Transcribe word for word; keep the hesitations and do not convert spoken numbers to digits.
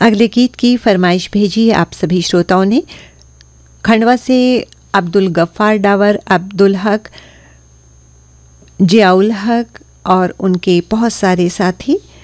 अगले गीत की फरमाइश भेजी आप सभी श्रोताओं ने। खंडवा से अब्दुल गफ्फार डावर, अब्दुल हक, जियाउल हक और उनके बहुत सारे साथी